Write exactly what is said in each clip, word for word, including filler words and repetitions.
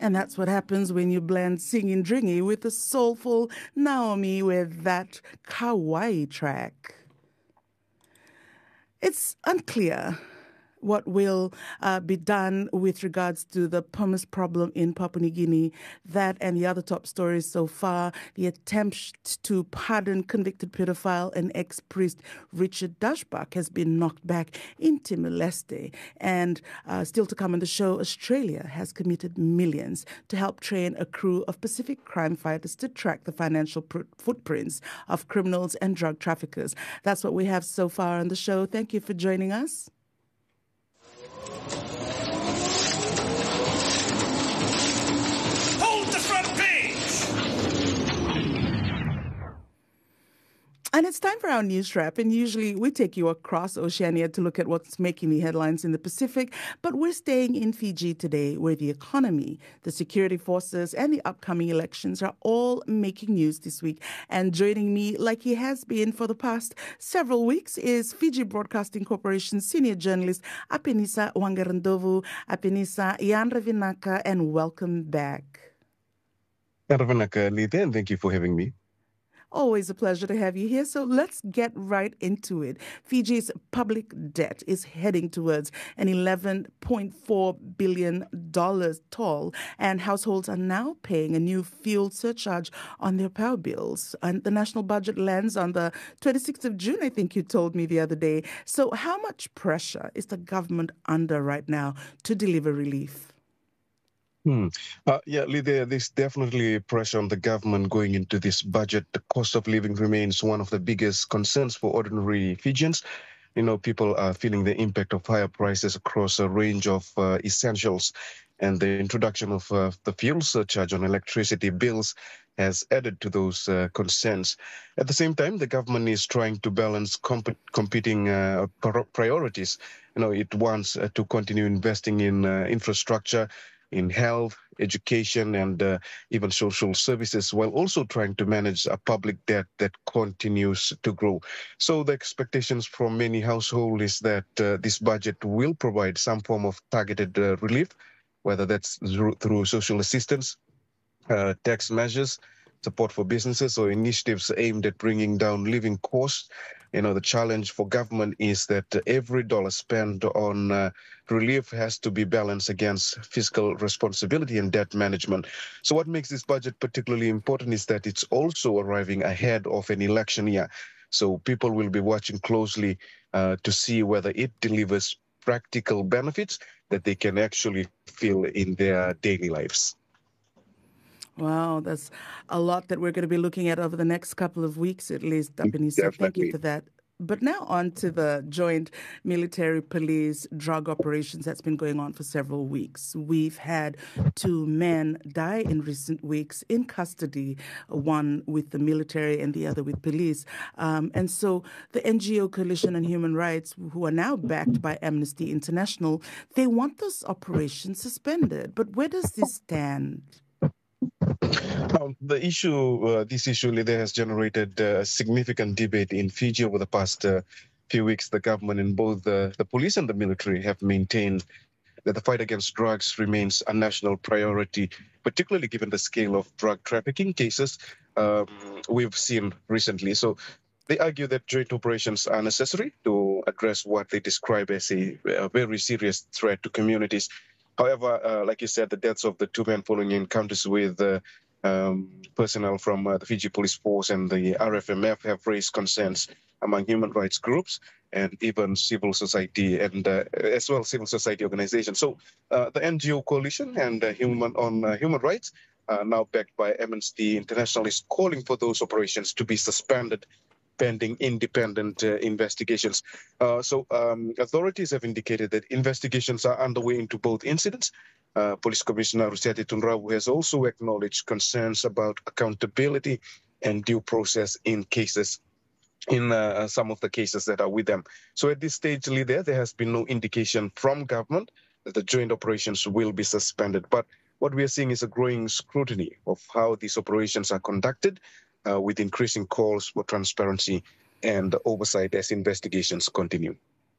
And that's what happens when you blend singing Dringy with the soulful Naomi with that kawaii track. It's unclear what will uh, be done with regards to the pumice problem in Papua New Guinea. That and the other top stories so far, the attempt to pardon convicted pedophile and ex-priest Richard Dashbach has been knocked back in Timor-Leste. And uh, still to come on the show, Australia has committed millions to help train a crew of Pacific crime fighters to track the financial pr- footprints of criminals and drug traffickers. That's what we have so far on the show. Thank you for joining us. And it's time for our news wrap, and usually we take you across Oceania to look at what's making the headlines in the Pacific, but we're staying in Fiji today, where the economy, the security forces, and the upcoming elections are all making news this week. And joining me, like he has been for the past several weeks, is Fiji Broadcasting Corporation senior journalist Apenisa Wangarandovu. Apenisa, Jan Ravinaka, and welcome back. Jan Ravinaka, Lita, and thank you for having me. Always a pleasure to have you here. So let's get right into it. Fiji's public debt is heading towards an eleven point four billion dollars toll, and households are now paying a new fuel surcharge on their power bills. And the national budget lands on the twenty-sixth of June, I think you told me the other day. So how much pressure is the government under right now to deliver relief? Hmm. Uh, yeah, Lydia, there's definitely pressure on the government going into this budget. The cost of living remains one of the biggest concerns for ordinary Fijians. You know, people are feeling the impact of higher prices across a range of uh, essentials, and the introduction of uh, the fuel surcharge on electricity bills has added to those uh, concerns. At the same time, the government is trying to balance comp- competing uh, priorities. You know, it wants uh, to continue investing in uh, infrastructure, in health, education, and uh, even social services, while also trying to manage a public debt that continues to grow. So the expectations from many households is that uh, this budget will provide some form of targeted uh, relief, whether that's through, through social assistance, uh, tax measures, support for businesses, or initiatives aimed at bringing down living costs. You know, the challenge for government is that every dollar spent on uh, relief has to be balanced against fiscal responsibility and debt management. So what makes this budget particularly important is that it's also arriving ahead of an election year. So people will be watching closely uh, to see whether it delivers practical benefits that they can actually feel in their daily lives. Wow, that's a lot that we're going to be looking at over the next couple of weeks, at least, Apenisa. Thank you for that. But now on to the joint military police drug operations that's been going on for several weeks. We've had two men die in recent weeks in custody, one with the military and the other with police. Um, and so the N G O Coalition on Human Rights, who are now backed by Amnesty International, they want those operations suspended. But where does this stand? Um, the issue, uh, this issue, Lydia, has generated uh, significant debate in Fiji over the past uh, few weeks. The government and both the, the police and the military have maintained that the fight against drugs remains a national priority, particularly given the scale of drug trafficking cases um, we've seen recently. So they argue that joint operations are necessary to address what they describe as a, a very serious threat to communities. However, uh, like you said, the deaths of the two men following encounters with uh, um, personnel from uh, the Fiji Police Force and the R F M F have raised concerns among human rights groups and even civil society and uh, as well civil society organizations. So uh, the N G O Coalition and uh, Human on uh, Human Rights, uh, now backed by Amnesty International, is calling for those operations to be suspended pending independent uh, investigations. Uh, so um, authorities have indicated that investigations are underway into both incidents. Uh, Police Commissioner Rusiati Tunrawu has also acknowledged concerns about accountability and due process in cases, in uh, some of the cases that are with them. So at this stage, there, there has been no indication from government that the joint operations will be suspended. But what we are seeing is a growing scrutiny of how these operations are conducted, Uh, with increasing calls for transparency and oversight as investigations continue.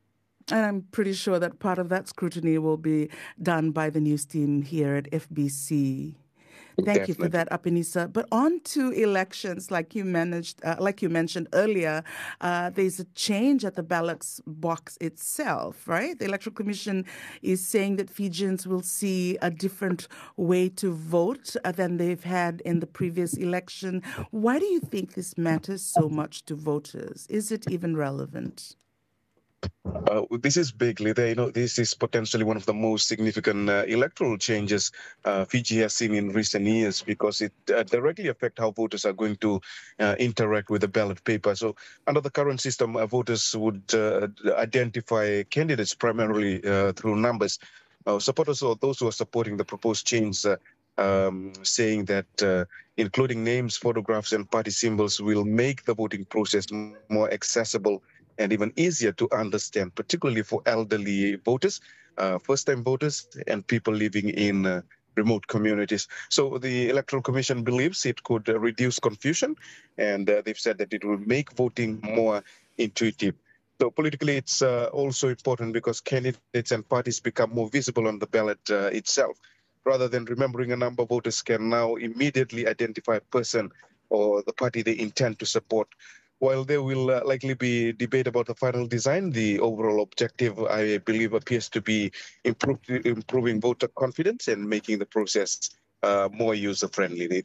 And I'm pretty sure that part of that scrutiny will be done by the news team here at F B C. Thank Definitely. you for that, Apinisa. But on to elections, like you managed, uh, like you mentioned earlier, uh, there's a change at the ballot box itself, right? The Electoral Commission is saying that Fijians will see a different way to vote uh, than they've had in the previous election. Why do you think this matters so much to voters? Is it even relevant? Uh, this is big, Lida. You know, this is potentially one of the most significant uh, electoral changes uh, Fiji has seen in recent years because it uh, directly affects how voters are going to uh, interact with the ballot paper. So under the current system, uh, voters would uh, identify candidates primarily uh, through numbers. Uh, supporters or those who are supporting the proposed change uh, um, saying that uh, including names, photographs, and party symbols will make the voting process more accessible and even easier to understand, particularly for elderly voters, uh, first-time voters, and people living in uh, remote communities. So the Electoral Commission believes it could uh, reduce confusion, and uh, they've said that it will make voting more intuitive. So politically, it's uh, also important because candidates and parties become more visible on the ballot uh, itself. Rather than remembering a number, voters can now immediately identify a person or the party they intend to support. While there will uh, likely be debate about the final design, the overall objective, I believe, appears to be improve, improving voter confidence and making the process uh, more user-friendly.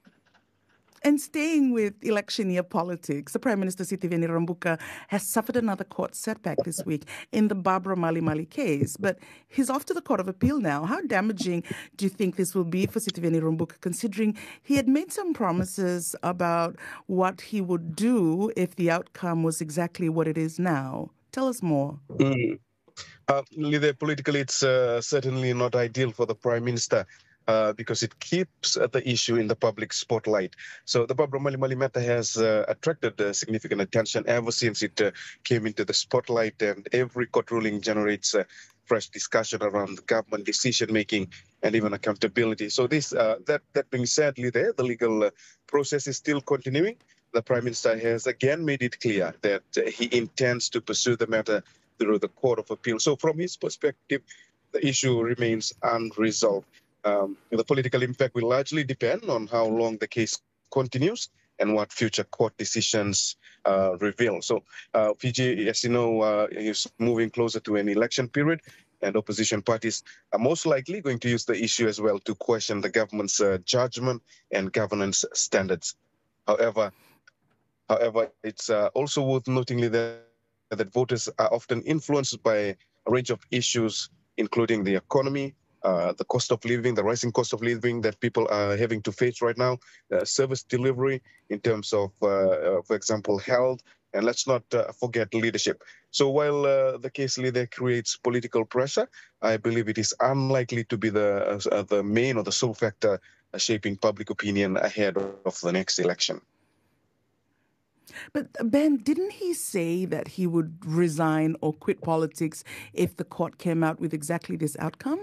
And staying with election year politics, the Prime Minister Sitiveni Rabuka has suffered another court setback this week in the Barbara Mali Mali case, but he's off to the Court of Appeal now. How damaging do you think this will be for Sitiveni Rabuka, considering he had made some promises about what he would do if the outcome was exactly what it is now? Tell us more. Mm. Uh, politically, it's uh, certainly not ideal for the Prime Minister. Uh, because it keeps uh, the issue in the public spotlight. So the Barbara Mali Mali matter has uh, attracted uh, significant attention ever since it uh, came into the spotlight, and every court ruling generates uh, fresh discussion around government decision-making and even accountability. So this, uh, that, that being said, there, the legal uh, process is still continuing. The Prime Minister has again made it clear that uh, he intends to pursue the matter through the Court of Appeal. So from his perspective, the issue remains unresolved. Um, the political impact will largely depend on how long the case continues and what future court decisions uh, reveal. So uh, Fiji, as you know, uh, is moving closer to an election period, and opposition parties are most likely going to use the issue as well to question the government's uh, judgment and governance standards. However, however, it's uh, also worth noting that, that voters are often influenced by a range of issues, including the economy, Uh, the cost of living, the rising cost of living that people are having to face right now, uh, service delivery in terms of, uh, uh, for example, health, and let's not uh, forget leadership. So while uh, the case leader creates political pressure, I believe it is unlikely to be the, uh, the main or the sole factor uh, shaping public opinion ahead of the next election. But Ben, didn't he say that he would resign or quit politics if the court came out with exactly this outcome?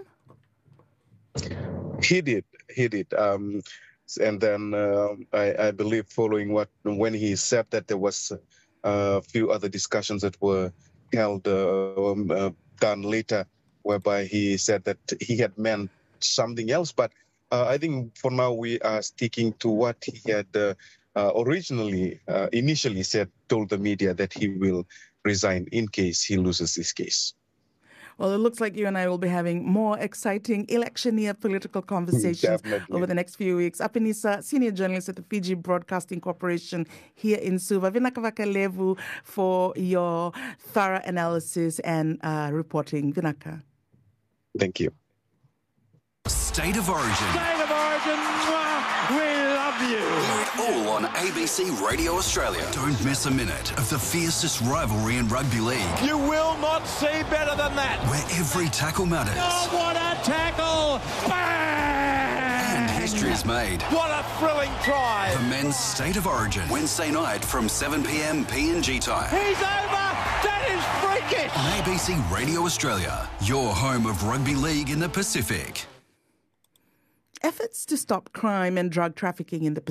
He did. He did. Um, and then uh, I, I believe following what when he said that, there was a few other discussions that were held uh, um, uh, done later, whereby he said that he had meant something else. But uh, I think for now we are sticking to what he had uh, uh, originally, uh, initially said, told the media that he will resign in case he loses this case. Well, it looks like you and I will be having more exciting election year political conversations Definitely. over the next few weeks. Apinisa, senior journalist at the Fiji Broadcasting Corporation here in Suva. Vinaka Levu for your thorough analysis and uh, reporting. Vinaka. Thank you. State of Origin. State of Origin. We love you. Hear it all on A B C Radio Australia. Don't miss a minute of the fiercest rivalry in rugby league. You will not see better than that. Where every tackle matters. Oh, what a tackle! Bang! And history is made. What a thrilling try. The men's State of Origin. Wednesday night from seven p.m. P N G time. He's over. That is freakish. On A B C Radio Australia, your home of rugby league in the Pacific. Efforts to stop crime and drug trafficking in the